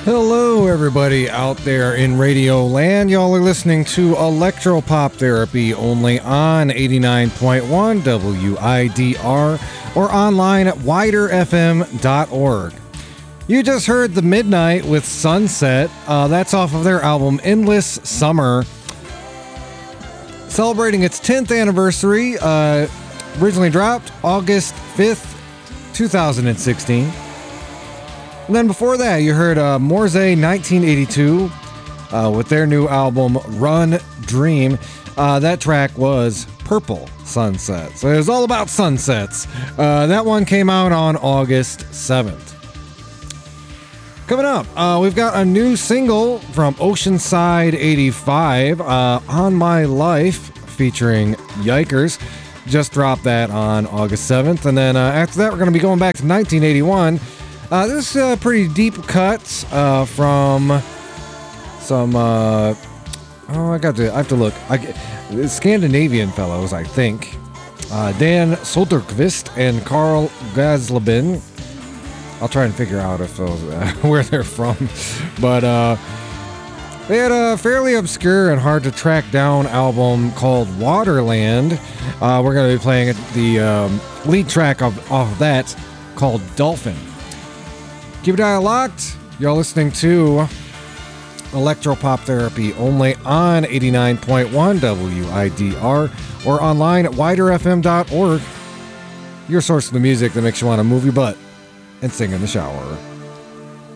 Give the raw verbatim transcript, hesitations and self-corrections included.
Hello, everybody out there in Radio Land. Y'all are listening to Electropop Therapy only on eighty-nine point one W I D R or online at wider f m dot org. You just heard The Midnight with Sunset. Uh, that's off of their album Endless Summer. Celebrating its tenth anniversary, uh, originally dropped August fifth, two thousand sixteen. And then before that, you heard uh, Morse nineteen eighty-two uh, with their new album Run Dream. Uh, that track was Purple Sunset. So it was all about sunsets. Uh, that one came out on August seventh. Coming up, uh, we've got a new single from Oceanside eighty-five, uh, On My Life, featuring Yikers. Just dropped that on August seventh. And then uh, after that, we're going to be going back to nineteen eighty-one. Uh, this is a pretty deep cut uh, from some, uh, oh, I got to, I have to look, I, Scandinavian fellows, I think. Uh, Dan Soderqvist and Carl Gasleben. I'll try and figure out if those, uh, where they're from. But uh, they had a fairly obscure and hard to track down album called Waterland. Uh, we're going to be playing the um, lead track of, of that called Dolphin. Keep your dial locked. You're listening to Electropop Therapy only on eighty-nine point one W I D R or online at wider f m dot org. Your source of the music that makes you want to move your butt and sing in the shower.